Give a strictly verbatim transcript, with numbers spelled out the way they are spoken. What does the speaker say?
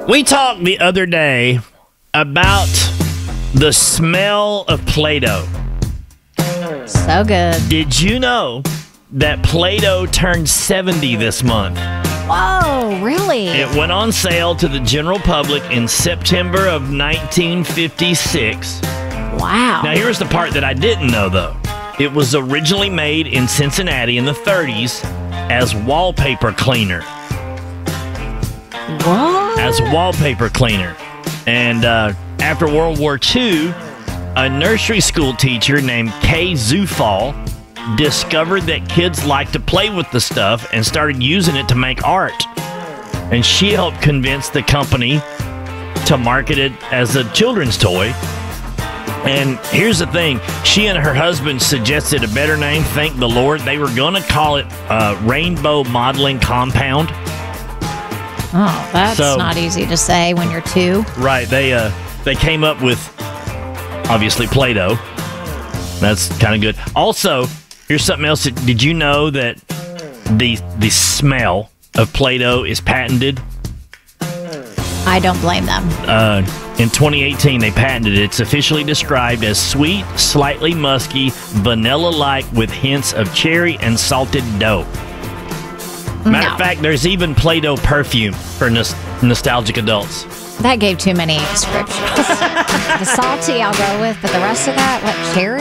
We talked the other day about the smell of Play-Doh. So good. Did you know that Play-Doh turned seventy this month? Whoa, really? It went on sale to the general public in September of nineteen fifty-six. Wow. Now, here's the part that I didn't know, though. It was originally made in Cincinnati in the thirties as wallpaper cleaner. What? As wallpaper cleaner. And uh, after World War Two, a nursery school teacher named Kay Zufall discovered that kids liked to play with the stuff and started using it to make art. And she helped convince the company to market it as a children's toy. And here's the thing. She and her husband suggested a better name, thank the Lord. They were going to call it uh, Rainbow Modeling Compound. Oh, that's So- not easy to say when you're two. Right. They uh, they came up with, obviously, Play-Doh. That's kind of good. Also, here's something else. That, did you know that the the smell of Play-Doh is patented? I don't blame them. Uh, in twenty eighteen, they patented it. It's officially described as sweet, slightly musky, vanilla-like with hints of cherry and salted dough. Matter No. of fact, there's even Play-Doh perfume for nos- nostalgic adults. That gave too many descriptions. The salty I'll go with, but the rest of that, what, cherry?